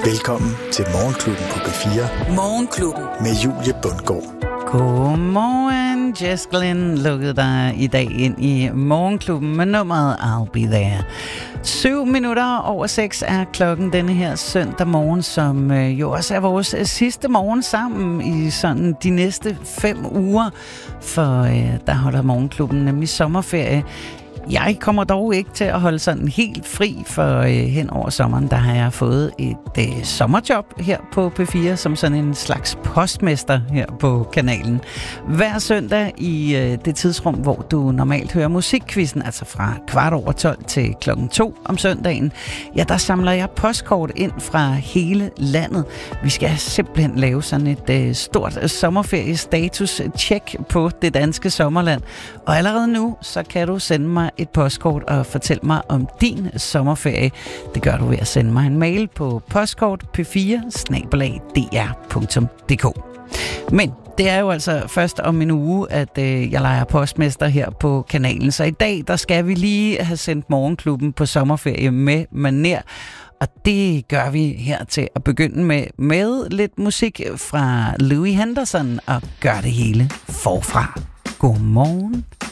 Velkommen til Morgenklubben på P4. Morgenklubben Med Julie Bundgaard. Godmorgen, Jess Glynn lukkede dig i dag ind i Morgenklubben med nummeret I'll Be There. 7:07 er klokken denne her søndag morgen, som jo også er vores sidste morgen sammen i sådan de næste 5 uger, for der holder Morgenklubben nemlig sommerferie. Jeg kommer dog ikke til at holde sådan helt fri, for hen over sommeren, der har jeg fået et sommerjob her på P4, som sådan en slags postmester her på kanalen. Hver søndag i det tidsrum, hvor du normalt hører musikquizzen, altså fra 12:15 til 2:00 om søndagen, ja, der samler jeg postkort ind fra hele landet. Vi skal simpelthen lave sådan et stort sommerferiestatus-check på det danske sommerland. Og allerede nu, så kan du sende mig et postkort og fortæl mig om din sommerferie. Det gør du ved at sende mig en mail på postkort.p4@dr.dk. Men det er jo altså først om en uge, at jeg leger postmester her på kanalen. Så i dag, der skal vi lige have sendt Morgenklubben på sommerferie med maner. Og det gør vi her til at begynde med lidt musik fra Louis Henderson og gør det hele forfra. Godmorgen.